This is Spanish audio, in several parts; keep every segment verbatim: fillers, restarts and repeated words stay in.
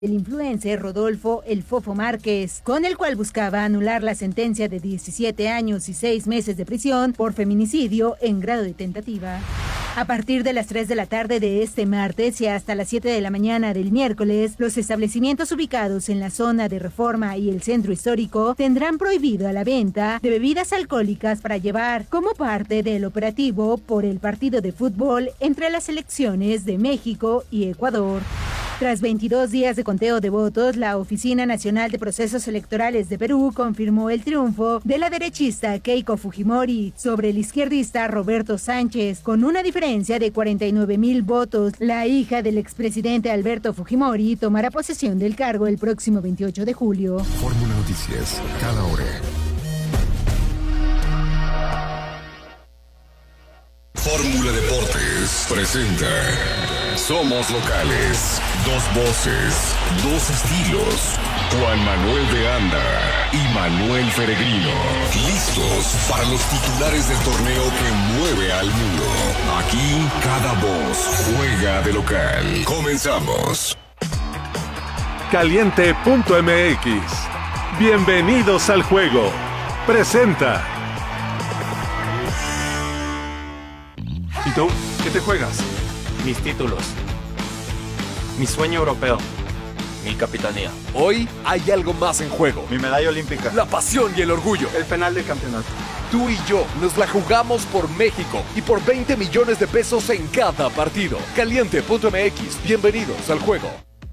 el influencer Rodolfo El Fofo Márquez, con el cual buscaba anular la sentencia de diecisiete años y seis meses de prisión por feminicidio en grado de tentativa. A partir de las tres de la tarde de este martes y hasta las siete de la mañana del miércoles, los establecimientos ubicados en la zona de Reforma y el centro histórico tendrán prohibido la venta de bebidas alcohólicas para llevar como parte del operativo por el partido de fútbol entre las selecciones de México y Ecuador. Tras veintidós días de conteo de votos, la Oficina Nacional de Procesos Electorales de Perú confirmó el triunfo de la derechista Keiko Fujimori sobre el izquierdista Roberto Sánchez, con una diferencia de cuarenta y nueve mil votos. La hija del expresidente Alberto Fujimori tomará posesión del cargo el próximo veintiocho de julio. Fórmula Noticias, cada hora. Fórmula Deportes presenta Somos Locales, dos voces, dos estilos. Juan Manuel de Anda y Manuel Peregrino, listos para los titulares del torneo que mueve al mundo. Aquí cada voz juega de local. Comenzamos. Caliente punto M X. Bienvenidos al juego. Presenta. ¿Y tú? ¿Qué te juegas? Mis títulos. Mi sueño europeo. Mi capitanía. Hoy hay algo más en juego. Mi medalla olímpica. La pasión y el orgullo. El penal de campeonato. Tú y yo nos la jugamos por México y por veinte millones de pesos en cada partido. Caliente punto M X. Bienvenidos al juego.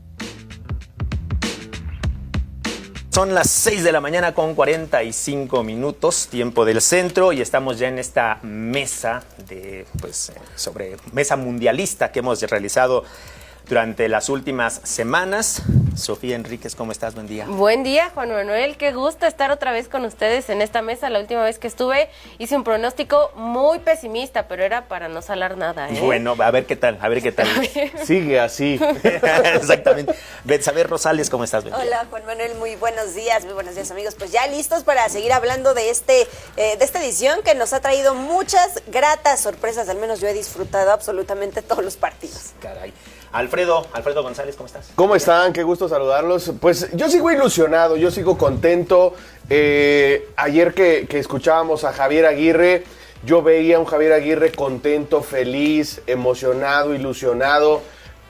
Son las seis de la mañana con cuarenta y cinco minutos, tiempo del centro, y estamos ya en esta mesa de, pues, sobre mesa mundialista que hemos realizado durante las últimas semanas. Sofía Enríquez, ¿cómo estás? Buen día. Buen día, Juan Manuel. Qué gusto estar otra vez con ustedes en esta mesa. La última vez que estuve hice un pronóstico muy pesimista, pero era para no salar nada, ¿eh? Bueno, a ver qué tal, a ver qué tal. Sigue así. Exactamente. Betsabe Rosales, ¿cómo estás? Hola, Juan Manuel, muy buenos días, muy buenos días, amigos. Pues ya listos para seguir hablando de este eh, de esta edición que nos ha traído muchas gratas sorpresas. Al menos yo he disfrutado absolutamente todos los partidos. Caray. Alfredo, Alfredo González, ¿cómo estás? ¿Cómo están? Qué gusto saludarlos. Pues yo sigo ilusionado, yo sigo contento. Eh, ayer que, que escuchábamos a Javier Aguirre, yo veía a un Javier Aguirre contento, feliz, emocionado, ilusionado.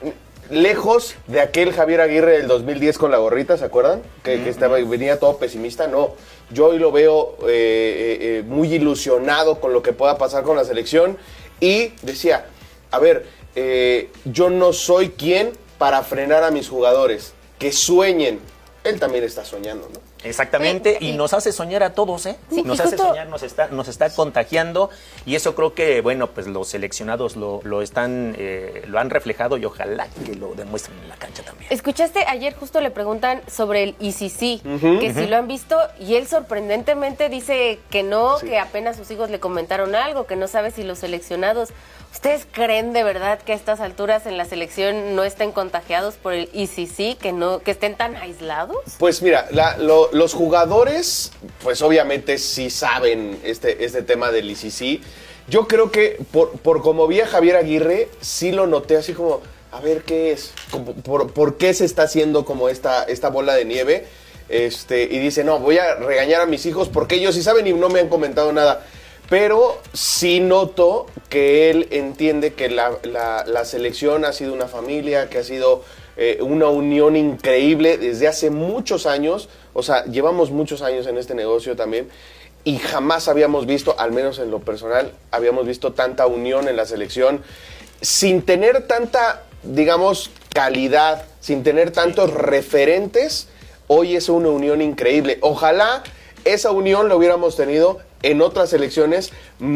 Lejos de aquel Javier Aguirre del dos mil diez con la gorrita, ¿se acuerdan? Que, mm-hmm. que estaba, venía todo pesimista. No, yo hoy lo veo eh, eh, eh, muy ilusionado con lo que pueda pasar con la selección. Y decía, a ver... Eh, yo no soy quien para frenar a mis jugadores, que sueñen. Él también está soñando, ¿no? Exactamente, sí, sí. Y nos hace soñar a todos, ¿eh? Sí, nos hace justo... soñar, nos está, nos está contagiando, y eso creo que, bueno, pues los seleccionados lo, lo están, eh, lo han reflejado, y ojalá que lo demuestren en la cancha también. Escuchaste, ayer justo le preguntan sobre el I C C, uh-huh, que uh-huh. si lo han visto, y él sorprendentemente dice que no, sí. que apenas sus hijos le comentaron algo, que no sabe si los seleccionados... ¿Ustedes creen de verdad que a estas alturas en la selección no estén contagiados por el I C C, que no que estén tan aislados? Pues mira, la, lo, los jugadores, pues obviamente sí saben este, este tema del I C C. Yo creo que por, por como vi a Javier Aguirre, sí lo noté así como, a ver qué es, por, por qué se está haciendo como esta, esta bola de nieve. Este, y dice, no, voy a regañar a mis hijos porque ellos sí saben y no me han comentado nada. Pero sí noto que él entiende que la, la, la selección ha sido una familia, que ha sido eh, una unión increíble desde hace muchos años. O sea, llevamos muchos años en este negocio también y jamás habíamos visto, al menos en lo personal, habíamos visto tanta unión en la selección sin tener tanta, digamos, calidad, sin tener tantos referentes. Hoy es una unión increíble. Ojalá esa unión la hubiéramos tenido en otras selecciones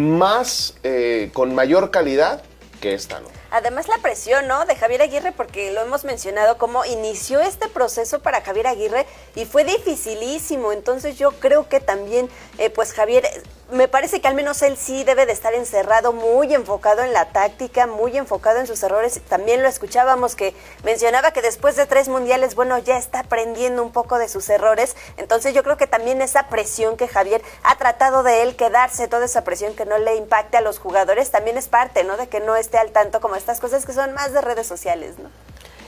más, eh, con mayor calidad que esta, ¿no? Además la presión, ¿no?, de Javier Aguirre, porque lo hemos mencionado, cómo inició este proceso para Javier Aguirre y fue dificilísimo. Entonces yo creo que también, eh, pues Javier, me parece que al menos él sí debe de estar encerrado, muy enfocado en la táctica, muy enfocado en sus errores. También lo escuchábamos que mencionaba que después de tres mundiales, bueno, ya está aprendiendo un poco de sus errores. Entonces yo creo que también esa presión que Javier ha tratado de él quedarse, toda esa presión que no le impacte a los jugadores, también es parte, ¿no?, de que no esté al tanto como estas cosas que son más de redes sociales, ¿no?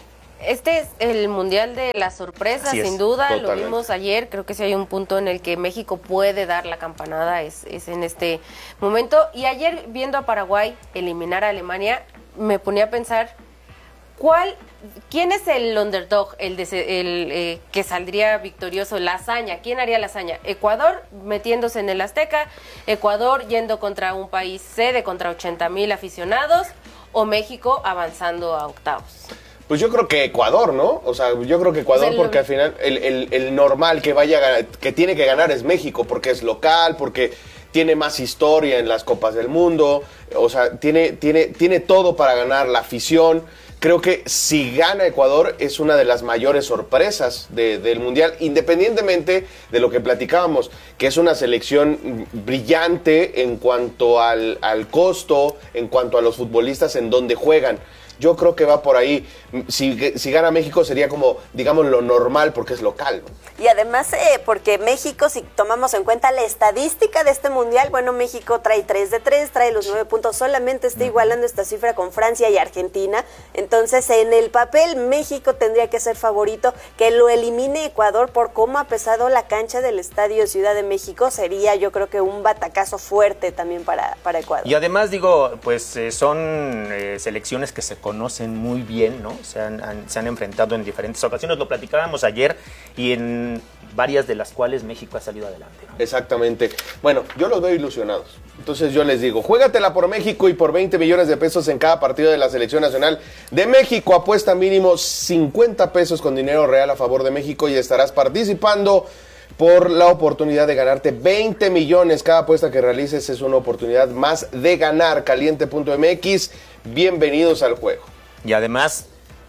este es el mundial de las sorpresas, Así es, sin duda, totalmente. lo vimos ayer, creo que si hay un punto en el que México puede dar la campanada, es, es en este momento. Y ayer, viendo a Paraguay eliminar a Alemania, me ponía a pensar, ¿cuál, quién es el underdog, el, de, el eh, que saldría victorioso, la hazaña? ¿Quién haría la hazaña? Ecuador metiéndose en el Azteca, Ecuador yendo contra un país sede, contra ochenta mil aficionados, o México avanzando a octavos. Pues yo creo que Ecuador, ¿no? O sea, yo creo que Ecuador, Pues el- porque al final el, el- el normal que vaya a ganar, que tiene que ganar es México, porque es local, porque tiene más historia en las Copas del Mundo, o sea, tiene, tiene, tiene todo para ganar, la afición. Creo que si gana Ecuador es una de las mayores sorpresas de- del Mundial, independientemente de lo que platicábamos, que es una selección brillante en cuanto al, al costo, en cuanto a los futbolistas en donde juegan. Yo creo que va por ahí. Si, si gana México sería como, digamos, lo normal porque es local, ¿no? Y además, eh, porque México, si tomamos en cuenta la estadística de este mundial, bueno, México trae tres de tres, trae los nueve puntos, solamente está igualando esta cifra con Francia y Argentina. Entonces, en el papel, México tendría que ser favorito. Que lo elimine Ecuador por cómo ha pesado la cancha del Estadio Ciudad de México sería, yo creo que un batacazo fuerte también para, para Ecuador. Y además, digo, pues eh, son eh, selecciones que se conocen muy bien, ¿no? Se han, han- se han enfrentado en diferentes ocasiones, lo platicábamos ayer, y en varias de las cuales México ha salido adelante, ¿no? Exactamente. Bueno, yo los veo ilusionados. Entonces yo les digo, juégatela por México y por veinte millones de pesos en cada partido de la Selección Nacional de México. Apuesta mínimo cincuenta pesos con dinero real a favor de México y estarás participando por la oportunidad de ganarte veinte millones. Cada apuesta que realices es una oportunidad más de ganar. Caliente punto m x. Bienvenidos al juego. Y además,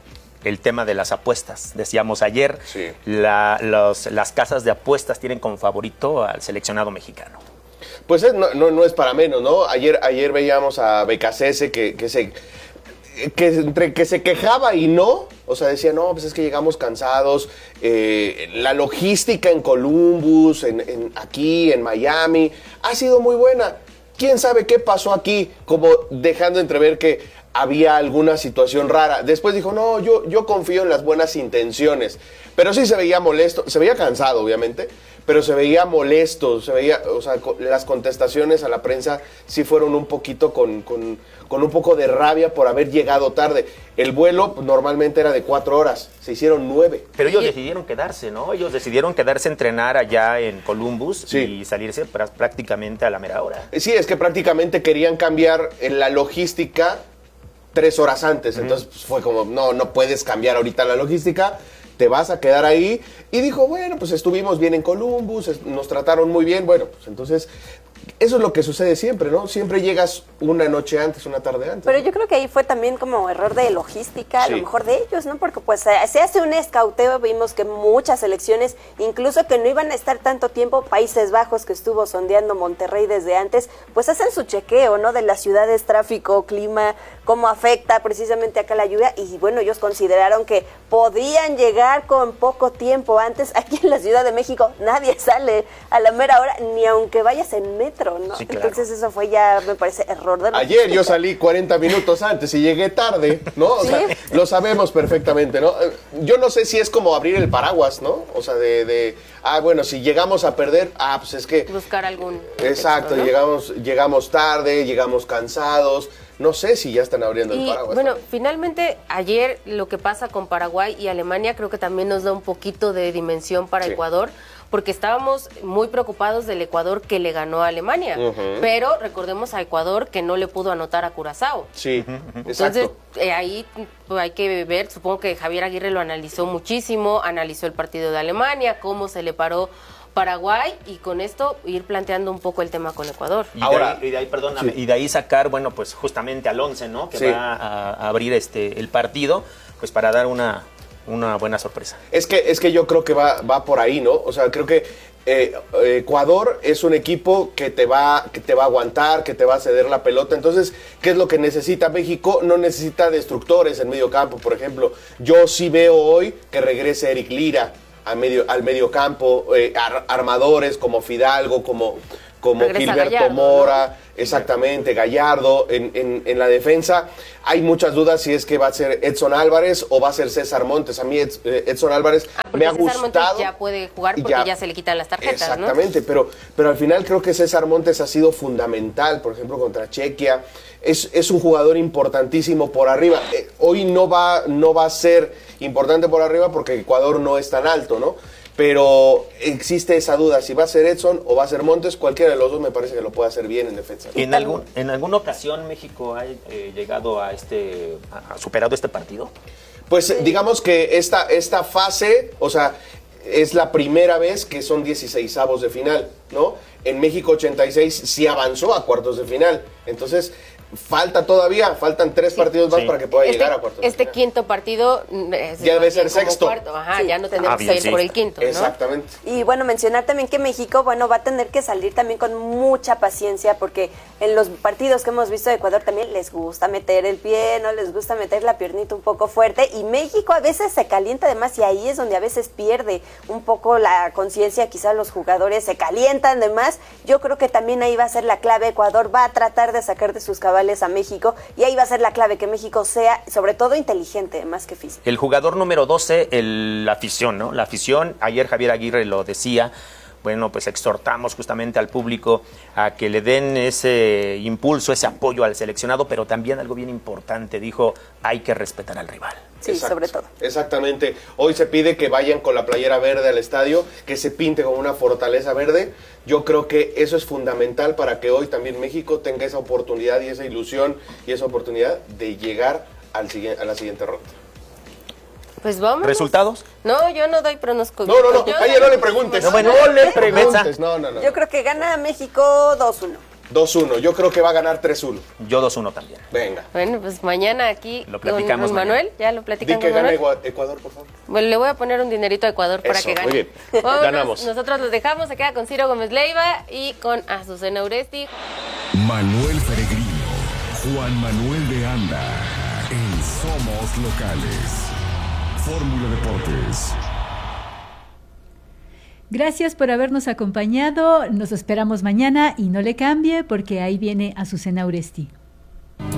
el tema de las apuestas. Decíamos ayer, Sí. la- los- las casas de apuestas tienen como favorito al seleccionado mexicano. Pues es- no, no, no es para menos, ¿no? Ayer, ayer veíamos a Becasese que, que se que entre que se quejaba y no, o sea, decía, no, pues es que llegamos cansados, eh, la logística en Columbus, en, en- aquí, en Miami, ha sido muy buena. ¿Quién sabe qué pasó aquí? Como dejando entrever que había alguna situación rara. Después dijo, no, yo, yo confío en las buenas intenciones. Pero sí se veía molesto, se veía cansado, obviamente, pero se veía molesto, se veía, o sea, co- las contestaciones a la prensa sí fueron un poquito con, con, con un poco de rabia por haber llegado tarde. El vuelo pues, normalmente era de cuatro horas, se hicieron nueve. Pero ellos Y- decidieron quedarse, ¿no? Ellos decidieron quedarse a entrenar allá en Columbus Sí. y salirse pra- prácticamente a la mera hora. Sí, es que prácticamente querían cambiar en la logística tres horas antes. Entonces pues, fue como, no, no puedes cambiar ahorita la logística, te vas a quedar ahí. Y dijo, bueno, pues estuvimos bien en Columbus, es- nos trataron muy bien. Bueno, pues entonces, eso es lo que sucede siempre, ¿no? Siempre llegas una noche antes, una tarde antes. Pero ¿no? yo creo que ahí fue también como error de logística, a lo Sí. mejor de ellos, ¿no? Porque pues eh, se hace un escauteo, vimos que muchas selecciones, incluso que no iban a estar tanto tiempo, Países Bajos que estuvo sondeando Monterrey desde antes, pues hacen su chequeo, ¿no? De las ciudades, tráfico, clima, cómo afecta precisamente acá la lluvia, y bueno, ellos consideraron que podían llegar con poco tiempo antes. Aquí en la Ciudad de México nadie sale a la mera hora, ni aunque vayas en metro, ¿no? Sí, claro. Entonces eso fue ya, me parece, error de Ayer yo logística. salí cuarenta minutos antes y llegué tarde, ¿no? O sea, Sí. lo sabemos perfectamente, ¿no? Eh, Yo no sé si es como abrir el paraguas, ¿no? O sea, de, de, ah, bueno, si llegamos a perder, ah, pues es que... Buscar algún Exacto, pretexto, ¿no? llegamos, llegamos tarde, llegamos cansados. No sé si ya están abriendo el Y paraguas. bueno, también. finalmente ayer lo que pasa con Paraguay y Alemania creo que también nos da un poquito de dimensión para Sí. Ecuador, porque estábamos muy preocupados del Ecuador que le ganó a Alemania, Ujú. pero recordemos a Ecuador que no le pudo anotar a Curazao. Sí, Entonces, exacto. eh, ahí pues, hay que ver, supongo que Javier Aguirre lo analizó muchísimo, analizó el partido de Alemania, cómo se le paró Paraguay, y con esto ir planteando un poco el tema con Ecuador. Y Ahora- de ahí, y de ahí, perdóname, Sí. y de ahí sacar, bueno, pues justamente al once, ¿no? Que Sí. va a, a abrir este el partido, pues para dar una, una buena sorpresa. Es que, es que yo creo que va, va por ahí, ¿no? O sea, creo que eh, Ecuador es un equipo que te, va, que te va a aguantar, que te va a ceder la pelota. Entonces, ¿qué es lo que necesita México? No necesita destructores en medio campo, por ejemplo. Yo sí veo hoy que regrese Eric Lira a medio, al medio campo, eh, ar- armadores como Fidalgo, como, como Regresa Gilberto Gallardo, Mora, ¿no? Exactamente, Gallardo en, en, en la defensa. Hay muchas dudas si es que va a ser Edson Álvarez o va a ser César Montes. A mí Ed, Edson Álvarez ah, me ha César gustado. Montes ya puede jugar porque ya, ya se le quitan las tarjetas, exactamente, ¿no? pero, pero al final creo que César Montes ha sido fundamental, por ejemplo, contra Chequia. Es, es un jugador importantísimo por arriba. Eh, hoy no va, no va a ser importante por arriba porque Ecuador no es tan alto, ¿no? Pero existe esa duda, si va a ser Edson o va a ser Montes, cualquiera de los dos me parece que lo puede hacer bien en defensa. ¿En, algún, en alguna ocasión México ha eh, llegado a este, ha superado este partido? Pues sí. Digamos que esta, esta fase, o sea, es la primera vez que son dieciseisavos de final, ¿no? En México ochenta y seis sí avanzó a cuartos de final, entonces falta todavía, faltan tres sí, partidos más sí. para que pueda este, llegar a cuartos de este final. quinto partido es ya debe ser sexto. Cuarto. Ajá, sí. ya no tendremos ah, bien, que ir sí. por el quinto, ¿no? Exactamente. Y bueno, mencionar también que México, bueno, va a tener que salir también con mucha paciencia porque en los partidos que hemos visto de Ecuador también les gusta meter el pie, no les gusta meter la piernita un poco fuerte y México a veces se calienta además y ahí es donde a veces pierde un poco la conciencia, quizás los jugadores se calientan de más. Yo creo que también ahí va a ser la clave. Ecuador va a tratar de sacar de sus cabales a México y ahí va a ser la clave, que México sea sobre todo inteligente más que físico. El jugador número doce, el, la afición, ¿no? La afición, ayer Javier Aguirre lo decía, bueno, pues exhortamos justamente al público a que le den ese impulso, ese apoyo al seleccionado, pero también algo bien importante, dijo, hay que respetar al rival. Sí, exacto, sobre todo. Exactamente. Hoy se pide que vayan con la playera verde al estadio, que se pinte con una fortaleza verde. Yo creo que eso es fundamental para que hoy también México tenga esa oportunidad y esa ilusión y esa oportunidad de llegar al, a la siguiente ronda. Pues vamos. ¿Resultados? No, yo no doy pronóstico. No, no, no, a ella no le preguntes. No, bueno, no le preguntes. No, no, no. Yo creo que gana México dos uno. dos uno, yo creo que va a ganar tres uno. Yo dos uno también. Venga. Bueno, pues mañana aquí lo platicamos con Manuel, ya lo platican con Manuel. Di que gane Ecuador, por favor. Bueno, le voy a poner un dinerito a Ecuador para Eso, que gane. Muy bien, Vámonos, ganamos. Nosotros los dejamos, se queda con Ciro Gómez Leiva y con Azucena Uresti. Manuel Peregrino, Juan Manuel de Anda, en Somos Locales. Fórmula Deportes. Gracias por habernos acompañado. Nos esperamos mañana y no le cambie porque ahí viene Azucena Uresti.